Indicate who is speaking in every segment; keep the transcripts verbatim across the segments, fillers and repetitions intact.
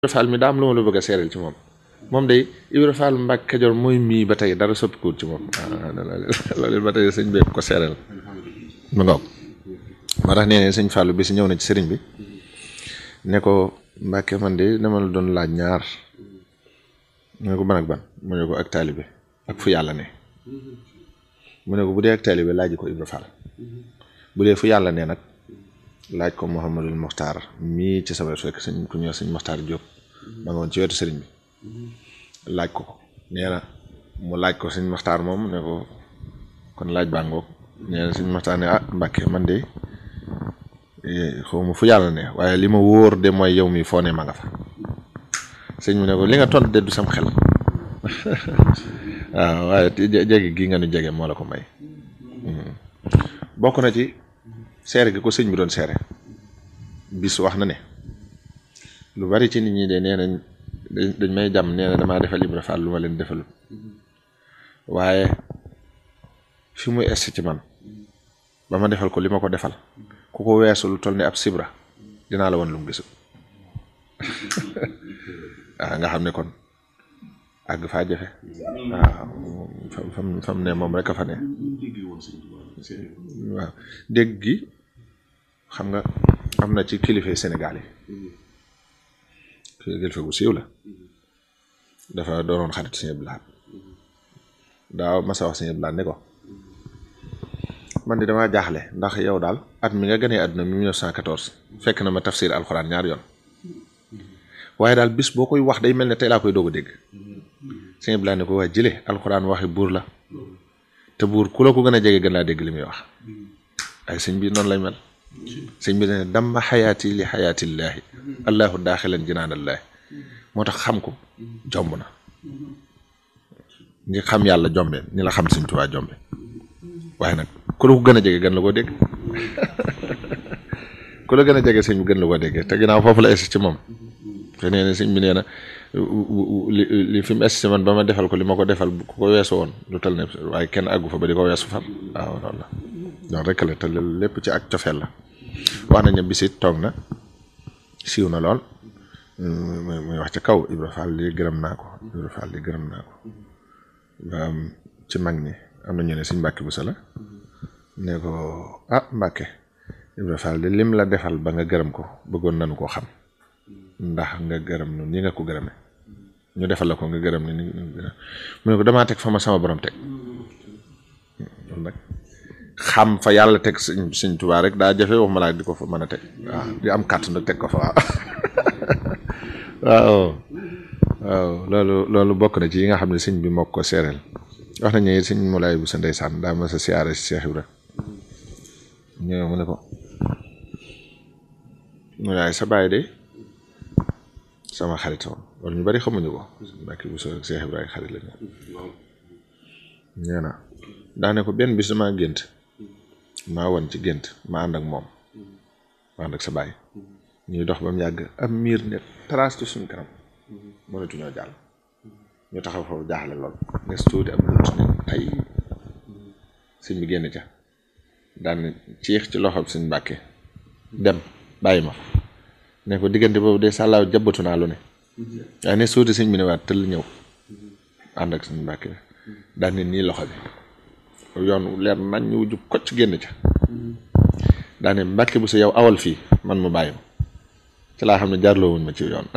Speaker 1: Fall mi daam lu ma la bëgg a seereel ci moom moom day Ibra Fall Mbàkke Kajoor mooy mii ba tey dara soppikuwut ci moom loolu ba tey sëñ bi ko seereel mu ngaw moo tax nee ne sëñ Fallu bi si ñëw na ci sëriñ bi ne ko Mbàkke man de dama la doon laaj ñaar mu ne ko ban ak ban mu ne ko ak taalibe ak fu yàlla ne mu ne ko bu dee ak taalibe laaj ko Ibra Fall bu dee fu yàlla ne nag laaj ko Mouhamadul Mokhtar mii ci sama fekk sëñ ku ñëw sëñ Mokhtar Diop ma nga woon ci wetu sëriñ bi laaj ko ko nee na mu laaj ko sëñ Mokhtar moom ne ko kon laaj baa ngoog nee na sëñ Mokhtar ne ah Mbàkke man de xaw ma fu yàlla ne waaye li ma wóor de mooy yow mi foo ne ma nga fa sëñ bi ne ko li nga tont de du sam xel waaw waaye jege gi nga nu jege moo la ko may bokk na ci seere gi ko sëñ bi doon seere bis wax na ne lu bari ci nit ñi de nee nañ dañ may jàmm nee na damaa defal Ibra Fall lu ma leen defalul waaye fi muy es ci man ba ma defal ko li ma ko defal ku ko weesu lu toll ne ab sibra dinaa la woon lu mu gisul waaw nga xam ne kon àgg faa jafe waaw fam fam ne moom rek a fa ne waaw dégg gi xam nga am na ci kilifa Sénégal yi kilifa gu siiw la dafa doonoon xarit Sëñ Abdou Lahad daaw masa wax Sëñ Abdou Lahad ne ko man di damaa jaaxle ndax yow daal at mi nga gënee àdduna mi mille neuf cent quatorze fekk na ma tafsir alxuraan ñaar yoon waaye daal bis boo koy wax day mel ne tey laa koy doog a dégg Sëñ Abdou Lahad ne ko waa jële alxuraan waxi buur la te buur ku la ko gën a jege gën laa dégg li muy wax ay sëñ bi noonu lay mel sëñ bi ne damma xayaati li xayaatillaahi allahu daaxilan jinaanallaahi moo tax xam ko jomb na ñi xam yàlla jombe ñi la xam Sëñ Tuubaa jombe waaye nag ku la ko gën a jege gën la koo dégg ku la gën a jege sëñ bi gën la koo dégg te ginnaaw foofu la es ci moom te nee na sëñ bi nee na li li fi mu es ci man ba ma defal ko li ma ko defal ku ko weesu woon lu tal ne waaye kenn àggu fa ba di ko weesu far waaw noonu la noonu rek la te lépp ci ak cofeel la wax nañ ne bisit toog na siiw na lool muy wax ca kaw Ibra Fall li gërëm naa ko Ibra Fall li gërëm naa ko ci mag ñi am na ñu ne Sëñ Mbàkke Buso la ne ko ah Mbàkke Ibra Fall de lim la defal ba nga gërëm ko bëggoon nañu koo xam ndax nga gërëm nu ni nga ko gërëme ñu defal la ko nga gërëm ni mu ne ko damaa teg fa ma sama borom teg nag xam fa yàlla teg Sëñ Sëñ Tuubaa rek daa jafe wax ma laa di ko fa mën a teg waaw di am kàttan nag teg ko fa waaw waaw waaw loolu loolu bokk na ci yi nga xam ne sëñ bi moo ko seereel wax nañu ne sëñ Moulay bu sa ndeysaan daa ma sa siyaare si Cheikh Ibra ñëw mu ne ko Moulay sa baay de sama xarit woon wala ñu bari xamuñu ko Mbàkke bu sa Cheikh Ibra xarit la ñu nee na daa ne ko benn bis damaa gént maa woon ci gént ma ànd ak moom ma ànd ak sa baay ñuy dox ba mu yàgg am miir ne trace ci suñu kanam mënatuñoo jàll ñu taxaw foofu jaaxle lool nes tuuti am bunt ne tay sëñ bi génn ca daan ciix ci loxoom sëñ Mbàkke dem bàyyi ma ne ko diggante boobu de sàllaaw jabbatu naa lu ne waaye nes tuuti sëñ bi ne waat tëll ñëw ànd ak sëñ Mbàkke daan ne nii loxo bi yoon leer nañ ñu jub kocc génn ca daane Mbàkke bu sa yow awal fii man mu bàyyi ma ci laa xam ne jaarloo wuñ ma ci yoon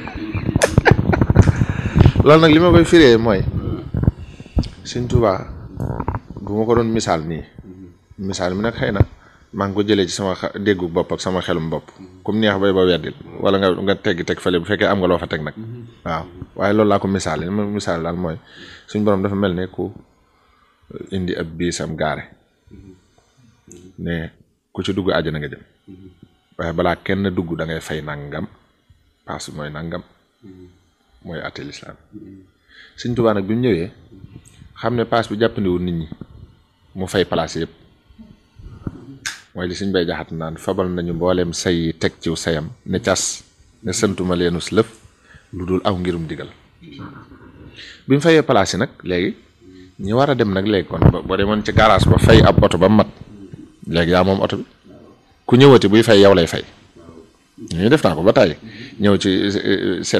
Speaker 1: loolu nag li ma koy firee mooy Sëñ Tuubaa bu ma ko doon misaal nii misaal mi nag xëy na maa ngi ko jëlee ci sama déggu bopp ak sama xelum bopp comme neex bay ba weddil wala nga nga teggi teg fële bu fekkee am nga loo fa teg nag waaw waaye loolu laa ko misaal li ma misaal daal mooy suñ borom dafa mel ne ku indi ab biisam gaare ne ku ci dugg àjjana nga jëm waaye balaa kenn dugg da ngay fay nangam paas mooy nangam mooy àtte lislaam Sëñ Tuubaa nag bi mu ñëwee xam ne paas bi jàppandiwul nit ñi mu fay place yëpp mooy li Sëñ Bay Jaxate naan fabal nañu mbooleem say teg ciw sayam ne cas ne santuma leenus lëf lu dul aw ngirum digal bi mu fayee place yi nag léegi ñi war a dem nag léegi kon boo demoon ci garage ba fay ab oto ba mat léegi yaa moom oto bi ku ñëwati buy fay yow lay fay ñu def naa ko ba tàyyi ñëw ci